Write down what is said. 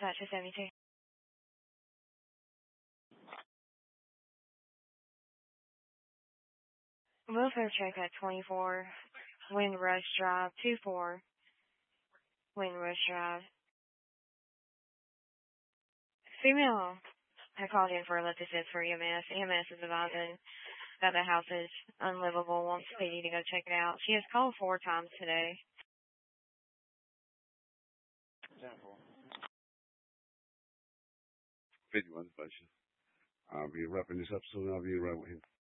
at 272. Welfare check at 24. Windrush Drive, 24. Windrush Drive. Female had called in for a left assist for EMS. EMS is advising that the house is unlivable, wants PD to go check it out. She has called 4 times today. 51 station. I'll be wrapping this up soon. I'll be right with him.